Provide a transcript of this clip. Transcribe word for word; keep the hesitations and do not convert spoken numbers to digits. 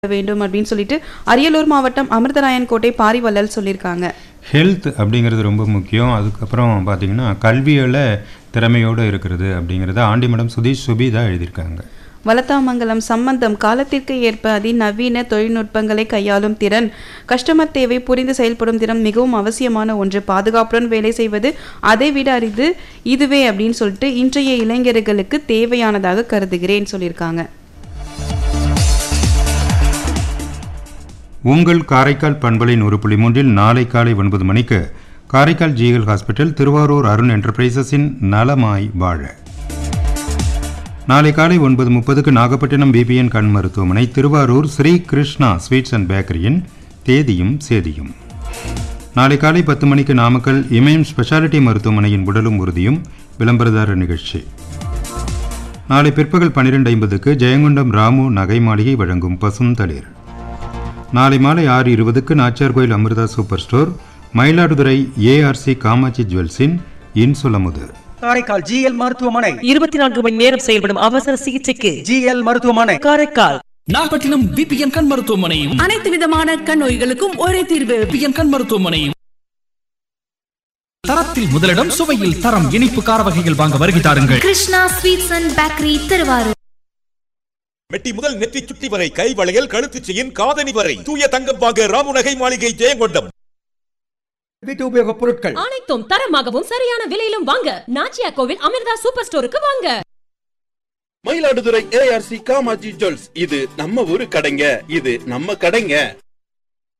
வேண்டும் அப்படின்னு சொல்லிட்டு அரியலூர் மாவட்டம் அமிர்தராயன் கோட்டை பாரிவள்ளல் சொல்லியிருக்காங்க. ஹெல்த் அப்படிங்கிறது ரொம்ப முக்கியம். அதுக்கப்புறம் பார்த்தீங்கன்னா கல்வியில் திறமையோடு இருக்கிறது அப்படிங்கிறத ஆண்டிமடம் சுதீஷ் சுபிதா எழுதியிருக்காங்க. வளத்தாமங்கலம் சம்பந்தம் காலத்திற்கு ஏற்ப அதிநவீன தொழில்நுட்பங்களை கையாளும் திறன், கஸ்டமர் தேவை புரிந்து செயல்படும் திறன் மிகவும் அவசியமான ஒன்று. பாதுகாப்புடன் வேலை செய்வது அதை விட அரிது இதுவே அப்படின்னு சொல்லிட்டு இன்றைய இளைஞர்களுக்கு தேவையானதாக கருதுகிறேன் சொல்லியிருக்காங்க. உங்கள் காரைக்கால் பண்பலை நூறு புள்ளி மூன்றில் நாளை காலை ஒன்பது மணிக்கு காரைக்கால் ஜிஎல் ஹாஸ்பிட்டல் திருவாரூர் அருண் என்டர்பிரைசஸின் நலமாய் வாழ. நாளை காலை ஒன்பது முப்பதுக்கு நாகப்பட்டினம் பிபிஎன் கண் மருத்துவமனை திருவாரூர் ஸ்ரீ கிருஷ்ணா ஸ்வீட்ஸ் அண்ட் பேக்கரியின் தேதியும் சேதியும். நாளை காலை பத்து மணிக்கு நாமக்கல் இமயம் ஸ்பெஷாலிட்டி மருத்துவமனையின் உடலும் உறுதியும் விளம்பரதார நிகழ்ச்சி. நாளை பிற்பகல் பன்னிரெண்டு ஐம்பதுக்கு ஜெயங்கொண்டம் ராமு நகை மாளிகை வழங்கும் பசும் தளிர். நாளை மாலை ஆறு இருபதுக்கு நாச்சியார் கோயில் Amrita super store Mayiladuthurai ARC Kamakshi ஜுவல்ஸின் இன்சொலமுது. Karaikal GL மருத்துவமனை இருபத்தி நான்கு மணி நேரம் செயல்படும் அவசர சிகிச்சைக்கு ஜிஎல் மருத்துவமனை காரைக்கால். நாகப்பட்டினம் பிபிஎன் கண் மருத்துவமனையும் அனைத்து விதமான கண் நோய்களுக்கும் ஒரே தீர்வு. பிபிஎன் கண் மருத்துவமனையும் தரத்தில் முதலிடம், சுவையில் தரம். இனிப்பு கார வகைகள் வாங்க வருகை தாருங்கள். Krishna sweets and bakery Thiruvarur. மெட்டி முதல் நெற்றி சுட்டி வரை கை வளையல் கழுத்து செயின் காதணி வரை தூய தங்கம் வாங்க ராமு நகை மாளிகை ஜெயங்கொண்டம். வீட்டு உபயோக பொருட்கள் அனைத்தும் தரமாகவும் சரியான விலையிலும் வாங்க நாச்சியார் கோவில் அமிர்தா சூப்பர் ஸ்டோருக்கு வாங்க. மயிலாடுதுறை ஏஆர்சி காமாட்சி ஜுவல்ஸ், இது நம்ம ஊரு கடைங்க, இது நம்ம கடைங்க.